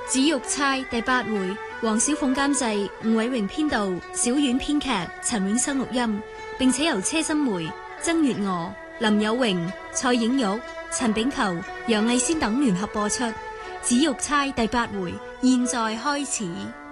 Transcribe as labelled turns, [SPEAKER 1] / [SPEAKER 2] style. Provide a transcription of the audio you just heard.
[SPEAKER 1] 紫玉釵第8回，黃小鳳監製，吳偉榮編導，小婉編劇，陳永生錄音，並且由車心梅、曾月娥、林有榮、蔡影玉、陳炳球、楊麗仙等聯合播出。紫玉釵第8回，現在開始。